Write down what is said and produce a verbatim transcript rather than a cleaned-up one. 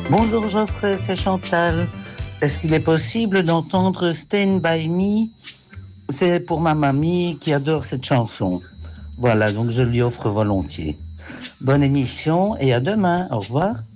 Bonjour Geoffrey, c'est Chantal. Est-ce qu'il est possible d'entendre Stand By Me? C'est pour ma mamie qui adore cette chanson. Voilà, donc je lui offre volontiers. Bonne émission et à demain. Au revoir.